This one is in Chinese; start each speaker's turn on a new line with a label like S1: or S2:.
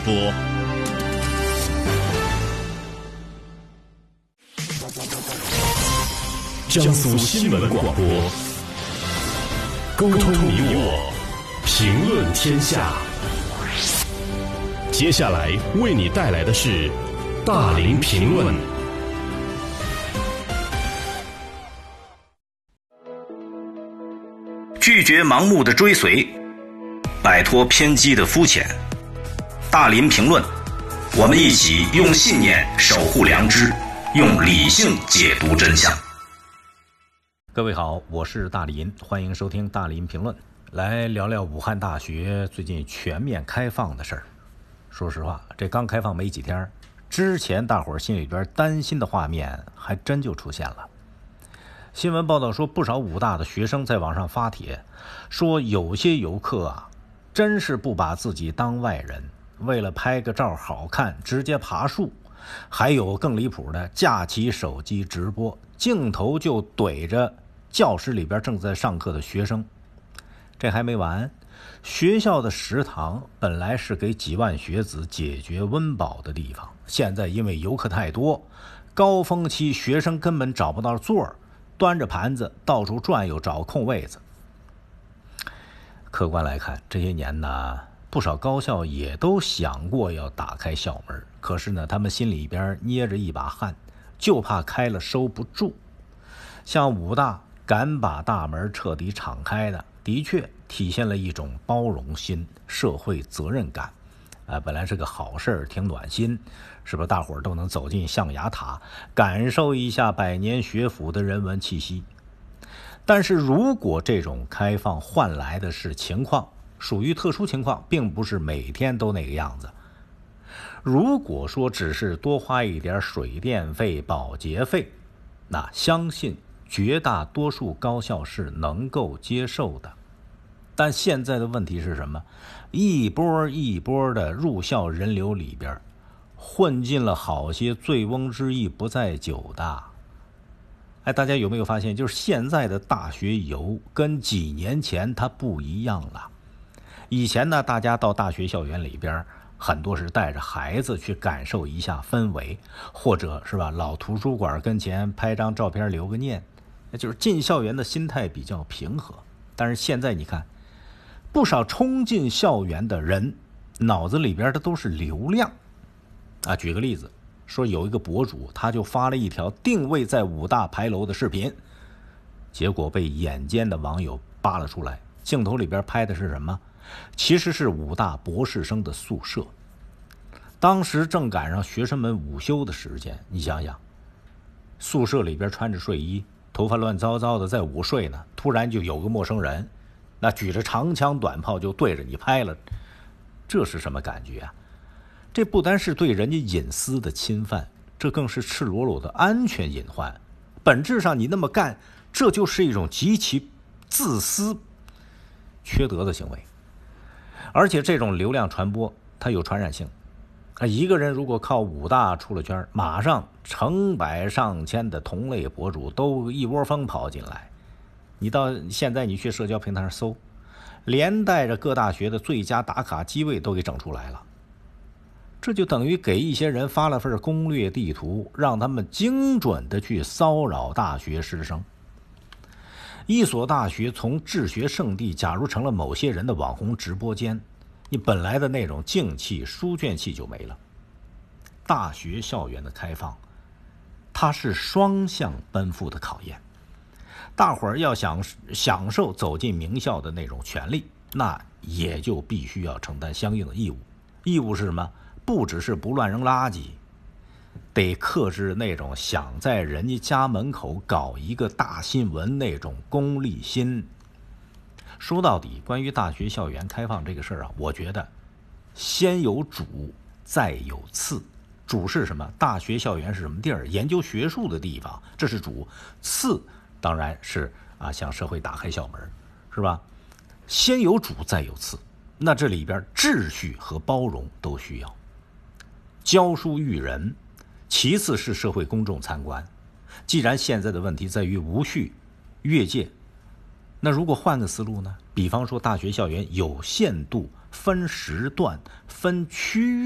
S1: 播。江苏新闻广播，沟通你我，评论天下。接下来为你带来的是大林评论。
S2: 拒绝盲目的追随，摆脱偏激的肤浅。大林评论，我们一起用信念守护良知，用理性解读真相。
S3: 各位好，我是大林，欢迎收听大林评论。来聊聊武汉大学最近全面开放的事儿。说实话，这刚开放没几天，之前大伙儿心里边担心的画面还真就出现了。新闻报道说，不少武大的学生在网上发帖，说有些游客啊，真是不把自己当外人，为了拍个照好看，直接爬树。还有更离谱的，架起手机直播，镜头就怼着教室里边正在上课的学生。这还没完，学校的食堂本来是给几万学子解决温饱的地方，现在因为游客太多，高峰期学生根本找不到座儿，端着盘子到处转悠找空位子。客观来看，这些年呢，不少高校也都想过要打开校门，可是呢，他们心里边捏着一把汗，就怕开了收不住。像武大敢把大门彻底敞开的确体现了一种包容心、社会责任感。本来是个好事儿，挺暖心，是不是大伙儿都能走进象牙塔，感受一下百年学府的人文气息？但是如果这种开放换来的是情况属于特殊情况，并不是每天都那个样子。如果说只是多花一点水电费、保洁费，那相信绝大多数高校是能够接受的。但现在的问题是什么？一波一波的入校人流里边，混进了好些醉翁之意不在酒的。大家有没有发现，就是现在的大学游跟几年前它不一样了。以前呢，大家到大学校园里边，很多是带着孩子去感受一下氛围，或者是吧，老图书馆跟前拍张照片留个念，就是进校园的心态比较平和。但是现在你看，不少冲进校园的人脑子里边的都是流量举个例子，说有一个博主，他就发了一条定位在武大牌楼的视频，结果被眼尖的网友扒了出来。镜头里边拍的是什么？其实是武大博士生的宿舍。当时正赶上学生们午休的时间，你想想，宿舍里边穿着睡衣，头发乱糟糟的在午睡呢，突然就有个陌生人，那举着长枪短炮就对着你拍了，这是什么感觉啊？这不单是对人家隐私的侵犯，这更是赤裸裸的安全隐患。本质上你那么干，这就是一种极其自私、缺德的行为。而且这种流量传播它有传染性，一个人如果靠武大出了圈，马上成百上千的同类博主都一窝蜂跑进来。你到现在你去社交平台上搜，连带着各大学的最佳打卡机位都给整出来了。这就等于给一些人发了份攻略地图，让他们精准的去骚扰大学师生。一所大学从治学圣地假如成了某些人的网红直播间，你本来的那种静气、书卷气就没了。大学校园的开放，它是双向奔赴的考验。大伙儿要想享受走进名校的那种权利，那也就必须要承担相应的义务。义务是什么？不只是不乱扔垃圾，得克制那种想在人家家门口搞一个大新闻那种功利心。说到底，关于大学校园开放这个事儿我觉得先有主再有次。主是什么？大学校园是什么地儿？研究学术的地方，这是主。次当然是向社会打开校门，是吧？先有主再有次，那这里边秩序和包容都需要。教书育人，其次是社会公众参观。既然现在的问题在于无序越界，那如果换个思路呢？比方说大学校园有限度分时段分区域